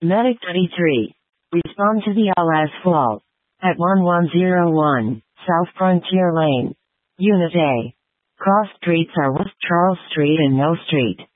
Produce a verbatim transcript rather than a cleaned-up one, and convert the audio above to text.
Medic thirty-three. Respond to the L S fault. At one one zero one, South Frontier Lane. Unit A. Cross streets are West Charles Street and Mill Street.